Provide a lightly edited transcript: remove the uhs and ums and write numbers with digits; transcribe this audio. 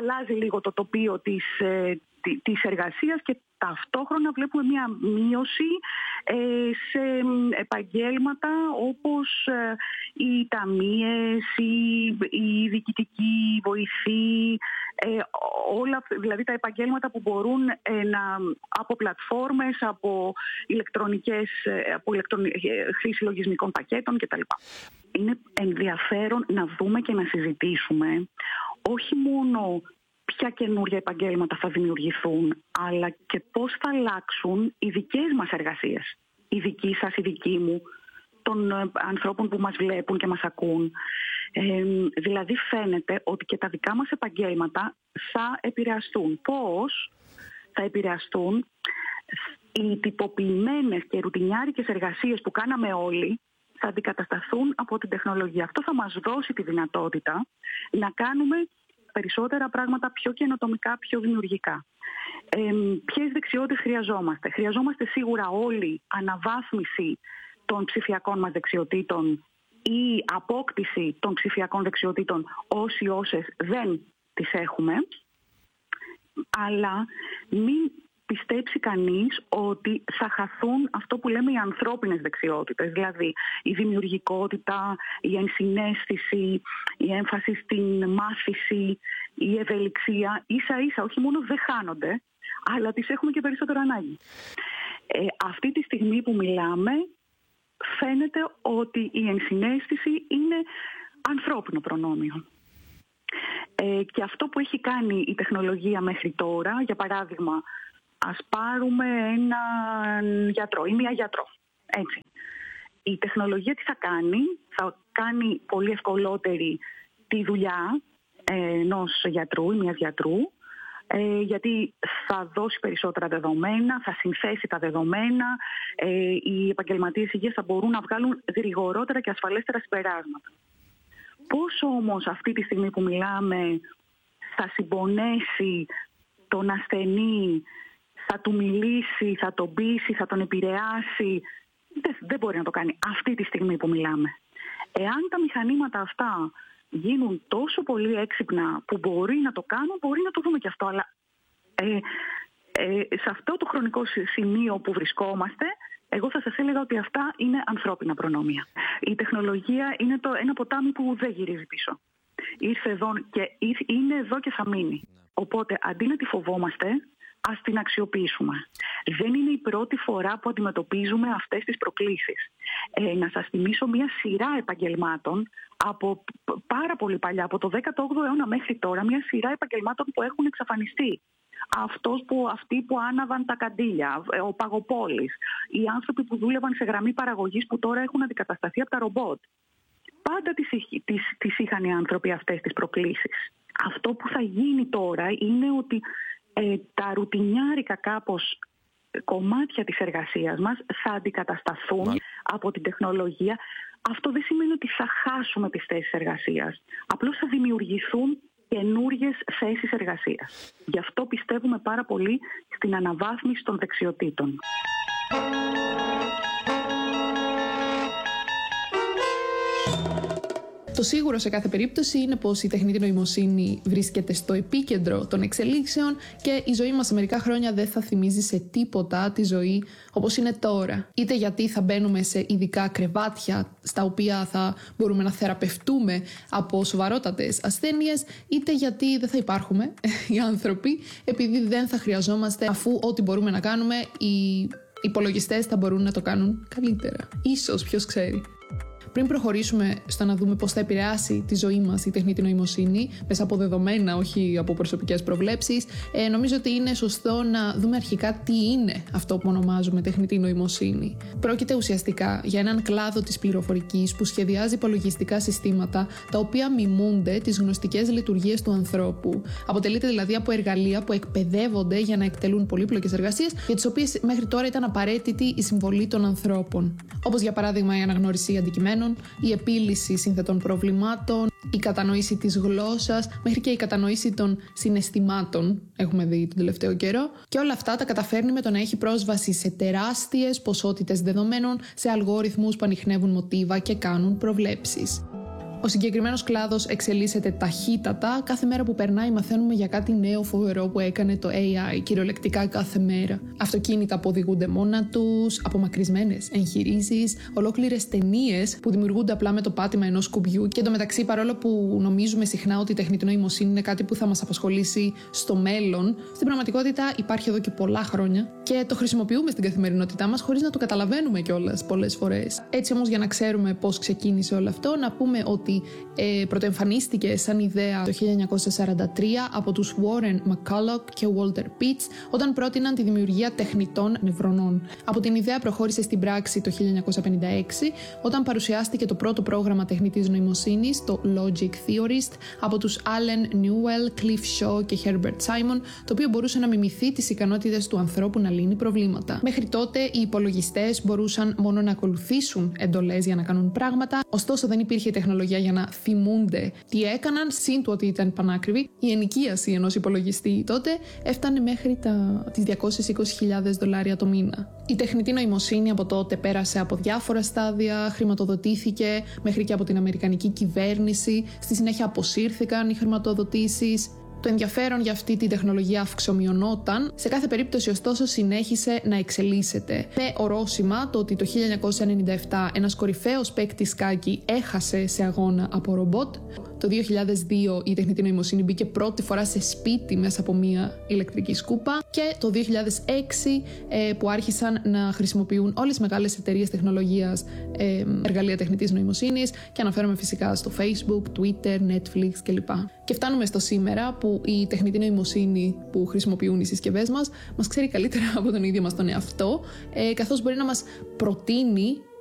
αλλάζει λίγο το τοπίο της εργασίας και ταυτόχρονα βλέπουμε μια μείωση σε επαγγέλματα όπως οι ταμείες, η διοικητική βοηθή, όλα δηλαδή τα επαγγέλματα που μπορούν από πλατφόρμες, από χρήση λογισμικών πακέτων κτλ. Είναι ενδιαφέρον να δούμε και να συζητήσουμε όχι μόνο ποια καινούργια επαγγέλματα θα δημιουργηθούν, αλλά και πώς θα αλλάξουν οι δικές μας εργασίες. Οι δικοί σας, οι δικοί μου, των ανθρώπων που μας βλέπουν και μας ακούν. Δηλαδή φαίνεται ότι και τα δικά μας επαγγέλματα θα επηρεαστούν. Πώς θα επηρεαστούν? Οι τυποποιημένες και ρουτινιάρικες εργασίες που κάναμε όλοι θα αντικατασταθούν από την τεχνολογία. Αυτό θα μας δώσει τη δυνατότητα να κάνουμε περισσότερα πράγματα πιο καινοτομικά, πιο δημιουργικά. Ποιες δεξιότητες χρειαζόμαστε? Χρειαζόμαστε σίγουρα όλοι αναβάθμιση των ψηφιακών μας δεξιοτήτων ή απόκτηση των ψηφιακών δεξιοτήτων όσες δεν τις έχουμε, αλλά μην πιστέψει κανείς ότι θα χαθούν αυτό που λέμε οι ανθρώπινες δεξιότητες, δηλαδή η δημιουργικότητα, η ενσυναίσθηση, η έμφαση στην μάθηση, η ευελιξία, ίσα-ίσα όχι μόνο δεν χάνονται, αλλά τις έχουμε και περισσότερο ανάγκη. Αυτή τη στιγμή που μιλάμε φαίνεται ότι η ενσυναίσθηση είναι ανθρώπινο προνόμιο. Και αυτό που έχει κάνει η τεχνολογία μέχρι τώρα, για παράδειγμα, ας πάρουμε έναν γιατρό ή μία γιατρό. Έτσι. Η τεχνολογία τι θα κάνει πολύ ευκολότερη τη δουλειά ενός γιατρού ή μιας γιατρού, γιατί θα δώσει περισσότερα δεδομένα, θα συνθέσει τα δεδομένα, οι επαγγελματίες υγείας θα μπορούν να βγάλουν γρηγορότερα και ασφαλέστερα συμπεράσματα. Πώς όμως αυτή τη στιγμή που μιλάμε θα συμπονέσει τον ασθενή, θα του μιλήσει, θα τον πείσει, θα τον επηρεάσει? Δεν μπορεί να το κάνει αυτή τη στιγμή που μιλάμε. Εάν τα μηχανήματα αυτά γίνουν τόσο πολύ έξυπνα που μπορεί να το κάνουν, μπορεί να το δούμε και αυτό. Αλλά σε αυτό το χρονικό σημείο που βρισκόμαστε, εγώ θα σας έλεγα ότι αυτά είναι ανθρώπινα προνόμια. Η τεχνολογία είναι ένα ποτάμι που δεν γυρίζει πίσω. Ήρθε εδώ και είναι εδώ και θα μείνει. Οπότε αντί να τη φοβόμαστε, ας την αξιοποιήσουμε. Δεν είναι η πρώτη φορά που αντιμετωπίζουμε αυτές τις προκλήσεις. Να σας θυμίσω μια σειρά επαγγελμάτων από πάρα πολύ παλιά, από το 18ο αιώνα μέχρι τώρα, μια σειρά επαγγελμάτων που έχουν εξαφανιστεί. Αυτοί που άναβαν τα καντήλια, ο παγοπόλης, οι άνθρωποι που δούλευαν σε γραμμή παραγωγής που τώρα έχουν αντικατασταθεί από τα ρομπότ. Πάντα τις είχαν οι άνθρωποι αυτές τις προκλήσεις. Αυτό που θα γίνει τώρα είναι ότι τα ρουτινιάρικα κάπως κομμάτια της εργασίας μας θα αντικατασταθούν από την τεχνολογία. Αυτό δεν σημαίνει ότι θα χάσουμε τις θέσεις εργασίας. Απλώς θα δημιουργηθούν καινούριες θέσεις εργασίας. Γι' αυτό πιστεύουμε πάρα πολύ στην αναβάθμιση των δεξιοτήτων. Το σίγουρο σε κάθε περίπτωση είναι πως η τεχνητή νοημοσύνη βρίσκεται στο επίκεντρο των εξελίξεων και η ζωή μας σε μερικά χρόνια δεν θα θυμίζει σε τίποτα τη ζωή όπως είναι τώρα. Είτε γιατί θα μπαίνουμε σε ειδικά κρεβάτια στα οποία θα μπορούμε να θεραπευτούμε από σοβαρότατες ασθένειες, είτε γιατί δεν θα υπάρχουμε οι άνθρωποι επειδή δεν θα χρειαζόμαστε, αφού ό,τι μπορούμε να κάνουμε οι υπολογιστές θα μπορούν να το κάνουν καλύτερα. Ίσως, ποιος ξέρει. Πριν προχωρήσουμε στο να δούμε πώς θα επηρεάσει τη ζωή μας η τεχνητή νοημοσύνη, μέσα από δεδομένα, όχι από προσωπικές προβλέψεις, νομίζω ότι είναι σωστό να δούμε αρχικά τι είναι αυτό που ονομάζουμε τεχνητή νοημοσύνη. Πρόκειται ουσιαστικά για έναν κλάδο της πληροφορικής που σχεδιάζει υπολογιστικά συστήματα τα οποία μιμούνται τις γνωστικές λειτουργίες του ανθρώπου. Αποτελείται δηλαδή από εργαλεία που εκπαιδεύονται για να εκτελούν πολύπλοκες εργασίες, για τις οποίες μέχρι τώρα ήταν απαραίτητη η συμβολή των ανθρώπων. Όπως για παράδειγμα η αναγνώριση αντικειμένων, η επίλυση σύνθετων προβλημάτων, η κατανόηση της γλώσσας, μέχρι και η κατανόηση των συναισθημάτων, έχουμε δει τον τελευταίο καιρό. Και όλα αυτά τα καταφέρνει με το να έχει πρόσβαση σε τεράστιες ποσότητες δεδομένων, σε αλγόριθμους που ανιχνεύουν μοτίβα και κάνουν προβλέψεις. Ο συγκεκριμένος κλάδος εξελίσσεται ταχύτατα. Κάθε μέρα που περνάει μαθαίνουμε για κάτι νέο φοβερό που έκανε το AI, κυριολεκτικά κάθε μέρα. Αυτοκίνητα που οδηγούνται μόνα τους, απομακρυσμένες εγχειρήσεις, ολόκληρες ταινίες που δημιουργούνται απλά με το πάτημα ενός κουμπιού. Και εντωμεταξύ, παρόλο που νομίζουμε συχνά ότι η τεχνητή νοημοσύνη είναι κάτι που θα μας απασχολήσει στο μέλλον, στην πραγματικότητα υπάρχει εδώ και πολλά χρόνια και το χρησιμοποιούμε στην καθημερινότητά μας χωρίς να το καταλαβαίνουμε κιόλας πολλές φορές. Έτσι όμως, για να ξέρουμε πώς ξεκίνησε όλο αυτό, να πούμε ότι πρωτοεμφανίστηκε σαν ιδέα το 1943 από τους Warren McCulloch και Walter Pitts όταν πρότειναν τη δημιουργία τεχνητών νευρωνών. Από την ιδέα προχώρησε στην πράξη το 1956 όταν παρουσιάστηκε το πρώτο πρόγραμμα τεχνητής νοημοσύνης, το Logic Theorist, από τους Allen Newell, Cliff Shaw και Herbert Simon, το οποίο μπορούσε να μιμηθεί τις ικανότητες του ανθρώπου να λύνει προβλήματα. Μέχρι τότε οι υπολογιστές μπορούσαν μόνο να ακολουθήσουν εντολές για να κάνουν πράγματα, ωστόσο δεν υπήρχε τεχνολογία για να θυμούνται τι έκαναν, συν του ότι ήταν πανάκριβη. Η ενοικίαση ενός υπολογιστή τότε έφτανε μέχρι τις $220,000 το μήνα. Η τεχνητή νοημοσύνη από τότε πέρασε από διάφορα στάδια, χρηματοδοτήθηκε μέχρι και από την Αμερικανική κυβέρνηση, στη συνέχεια αποσύρθηκαν οι χρηματοδοτήσεις. Το ενδιαφέρον για αυτή τη τεχνολογία αυξομειωνόταν, σε κάθε περίπτωση ωστόσο συνέχισε να εξελίσσεται. Με ορόσημα το ότι το 1997 ένας κορυφαίος παίκτης σκάκι έχασε σε αγώνα από ρομπότ. Το 2002 η τεχνητή νοημοσύνη μπήκε πρώτη φορά σε σπίτι μέσα από μια ηλεκτρική σκούπα και το 2006 που άρχισαν να χρησιμοποιούν όλες οι μεγάλες εταιρείες τεχνολογίας εργαλεία τεχνητής νοημοσύνης και αναφέρομαι φυσικά στο Facebook, Twitter, Netflix κλπ. Και φτάνουμε στο σήμερα που η τεχνητή νοημοσύνη που χρησιμοποιούν οι συσκευές μας ξέρει καλύτερα από τον ίδιο μας τον εαυτό, καθώς μπορεί να μας προτείνει